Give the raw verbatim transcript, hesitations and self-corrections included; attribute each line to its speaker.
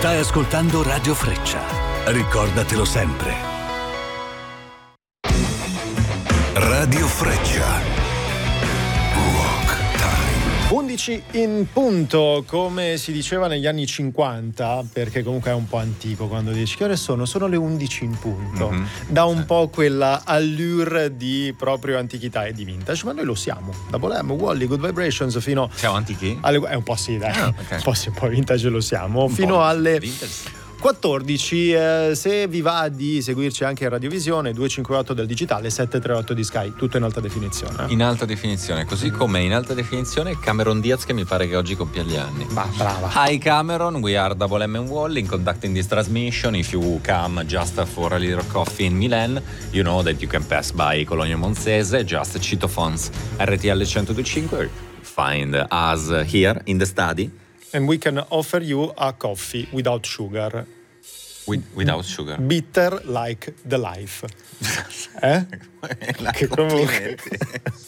Speaker 1: Stai ascoltando Radio Freccia. Ricordatelo sempre. Radio Freccia.
Speaker 2: undici in punto, come si diceva negli anni cinquanta, perché comunque è un po' antico quando dici che ore sono, sono le undici in punto. Mm-hmm. Dà un po' quella allure di proprio antichità e di vintage, ma noi lo siamo. Da Bolem, Wally, Good Vibrations fino
Speaker 3: siamo antichi?
Speaker 2: Alle, è un po' sì, dai.
Speaker 3: Ah, okay.
Speaker 2: Un po' sì, un po' vintage lo siamo.
Speaker 3: Un
Speaker 2: fino alle
Speaker 3: vintage.
Speaker 2: quattordici, eh, se vi va di seguirci anche in radiovisione, duecentocinquantotto del digitale, settecentotrentotto di Sky, tutto in alta definizione.
Speaker 3: In alta definizione, così come in alta definizione Cameron Diaz, che mi pare che oggi compia gli anni.
Speaker 2: Bah, brava.
Speaker 3: Hi Cameron, we are Double M and Wally in conducting this transmission. If you come just for a little coffee in Milan, you know that you can pass by Cologno Monzese, just Citofons R T L centodue e cinque. Find us here in the study.
Speaker 2: And we can offer you a coffee without sugar.
Speaker 3: With, without sugar.
Speaker 2: Bitter like the life. Eh?
Speaker 3: Che complimenti.